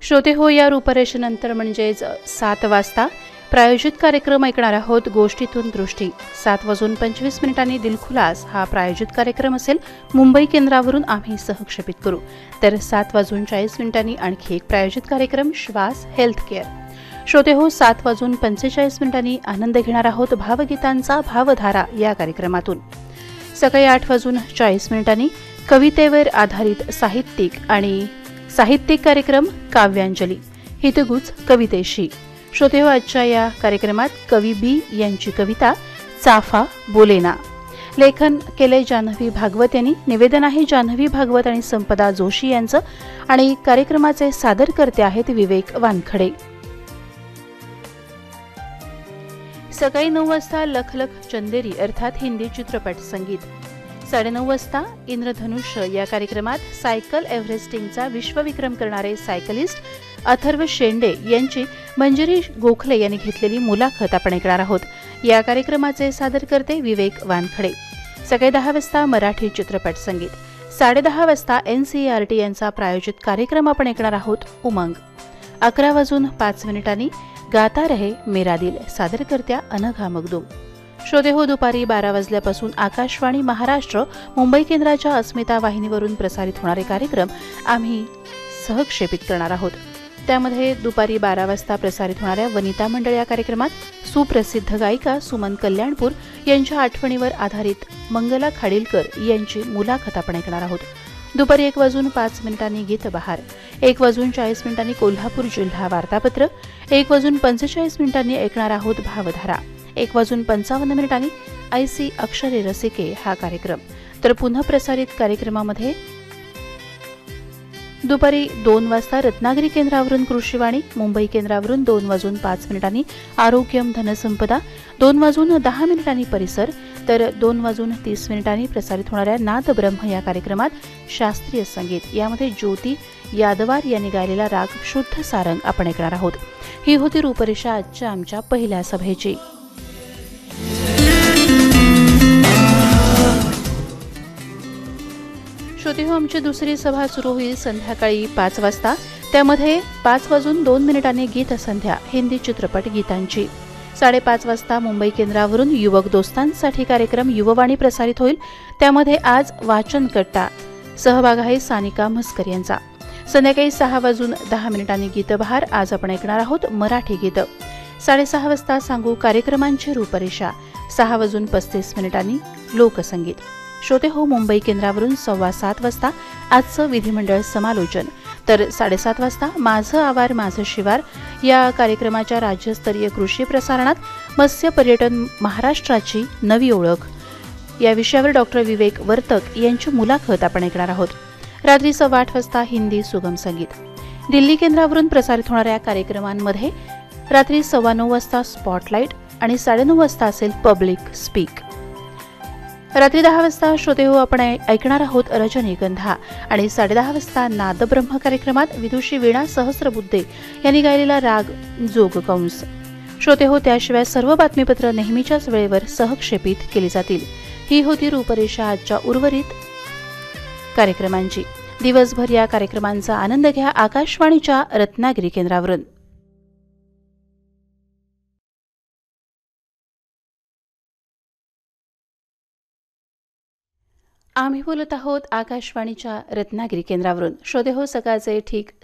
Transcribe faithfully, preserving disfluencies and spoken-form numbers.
श्रोते हो, या रूपरेषेनंतर म्हणजेच सात वाजता प्रायोजित कार्यक्रम ऐकणार आहोत. गोष्टीतून दृष्टी. सात वाजून पंचवीस मिनिटांनी दिलखुलास हा प्रायोजित कार्यक्रम असेल. मुंबई केंद्रावरून आम्ही सहक्षेपित करू. तर सात वाजून चाळीस मिनिटांनी आणखी एक प्रायोजित कार्यक्रम श्वास हेल्थ केअर. श्रोते हो, सात वाजून पंचेचाळीस मिनिटांनी आनंद घेणार आहोत भावगीतांचा भावधारा या कार्यक्रमातून. सकाळी आठ वाजून चाळीस मिनिटांनी कवितेवर आधारित साहित्यिक आणि साहित्यिक कार्यक्रम काव्यांजली हितगुज कवितेशी. श्रोते हो, आजच्या या कार्यक्रमात कवी बी यांची कविता चाफा बोलेना. लेखन केले जान्हवी भागवत यांनी. निवेदन आहे जान्हवी भागवत आणि संपदा जोशी यांचं. आणि कार्यक्रमाचे सादरकर्ते आहेत विवेक वानखडे. सकाळी नऊ वाजता लखलख चंदेरी अर्थात हिंदी चित्रपट संगीत. साडेनऊ वाजता इंद्रधनुष्य या कार्यक्रमात सायकल एव्हरेस्टिंगचा विश्वविक्रम करणारे सायकलिस्ट अथर्व शेंडे यांची मंजिरी गोखले यांनी घेतलेली मुलाखत आपण ऐकणार आहोत. या कार्यक्रमाचे सादरकर्ते विवेक वानखडे. सकाळी दहा वाजता मराठी चित्रपट संगीत. साडेदहा वाजता एनसीईआरटी यांचा प्रायोजित कार्यक्रम आपण ऐकणार आहोत उमंग. अकरा वाजून पाच मिनिटांनी गाता रहे मेरा दिल सादरकर्त्या अनघा मगदूम. श्रोते हो, दुपारी बारा वाजल्यापासून आकाशवाणी महाराष्ट्र मुंबई केंद्राच्या अस्मिता वाहिनीवरून प्रसारित होणारे कार्यक्रम आम्ही सहक्षेपित करणार आहोत. त्यामध्ये दुपारी बारा वाजता प्रसारित होणाऱ्या वनिता मंडळ या कार्यक्रमात सुप्रसिद्ध गायिका सुमन कल्याणपूर यांच्या आठवणीवर आधारित मंगला खाडीलकर यांची मुलाखत आपण ऐकणार आहोत. दुपारी एक वाजून पाच मिनिटांनी गीत बहार. एक वाजून चाळीस मिनिटांनी कोल्हापूर जिल्हा वार्तापत्र. एक वाजून पंचेचाळीस मिनिटांनी ऐकणार आहोत भावधारा. एक वाजून पंचावन्न मिनिटांनी ऐसी अक्षरे रसिके हा कार्यक्रम. तर पुन्हा प्रसारित कार्यक्रमामध्ये दुपारी दोन वाजता रत्नागिरी केंद्रावरून कृषीवाणी. मुंबई केंद्रावरून दोन वाजून पाच मिनिटांनी आरोग्यम धनसंपदा. दोन वाजून दहा मिनिटांनी परिसर. तर दोन वाजून तीस मिनिटांनी प्रसारित होणाऱ्या नाद ब्रह्म या कार्यक्रमात शास्त्रीय संगीत. यामध्ये ज्योती यादवार यांनी गायलेला राग शुद्ध सारंग आपण ऐकणार आहोत. ही होती रूपरेषा आजच्या आमच्या पहिल्या सभेची. श्रोते हो, आमची दुसरी सभा सुरू होईल संध्याकाळी पाच वाजता. त्यामध्ये पाच वाजून दोन मिनिटांनी गीत संध्या हिंदी चित्रपट गीतांची. साडेपाच वाजता मुंबई केंद्रावरून युवक दोस्तांसाठी कार्यक्रम युववाणी प्रसारित होईल. त्यामध्ये आज वाचन कट्टा. सहभाग आहे सानिका म्हस्कर यांचा. संध्याकाळी सहा वाजून दहा मिनिटांनी गीतबहार. आज आपण ऐकणार आहोत मराठी गीतं. साडेसहा वाजता सांगू कार्यक्रमांची रूपरेषा. सहा वाजून पस्तीस मिनिटांनी लोकसंगीत. श्रोते हो, मुंबई केंद्रावरून सव्वा सात वाजता आजचं विधिमंडळ समालोचन. तर साडेसात वाजता माझं आवार माझं शिवार या कार्यक्रमाच्या राज्यस्तरीय कृषी प्रसारणात मत्स्य पर्यटन महाराष्ट्राची नवी ओळख या विषयावर डॉक्टर विवेक वर्तक यांची मुलाखत आपण ऐकणार आहोत. रात्री सव्वा आठ वाजता हिंदी सुगम संगीत. दिल्ली केंद्रावरून प्रसारित होणाऱ्या कार्यक्रमांमध्ये रात्री सव्वा नऊ वाजता स्पॉटलाईट आणि साडेनऊ वाजता असेल पब्लिक स्पीक. रात्री दहा वाजता श्रोते हो, आपण ऐकणार आहोत रजनीगंधा. आणि साडेदहा वाजता नादब्रह्म कार्यक्रमात विदुषी वीणा सहस्रबुद्धे यांनी गायलेला राग जोगकंस. श्रोते हो, त्याशिवाय सर्व बातमीपत्र नेहमीच्याच वेळेवर सहक्षेपित केली जातील. ही होती रूपरेषा आजच्या उर्वरित कार्यक्रमांची. दिवसभर या कार्यक्रमांचा आनंद घ्या आकाशवाणीच्या रत्नागिरी केंद्रावरून. आम्ही बोलत आहोत आकाशवाणीच्या रत्नागिरी केंद्रावरून. श्रोते हो, सकाळचे ठीक